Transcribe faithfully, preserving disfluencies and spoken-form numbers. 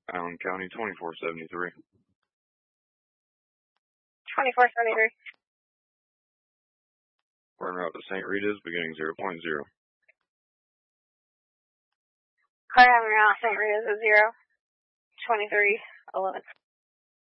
Allen County, twenty-four seventy-three. twenty-four seventy-three. Burn route to Saint Rita's, beginning zero point zero. Car having route Saint Rita's at zero. twenty-three eleven.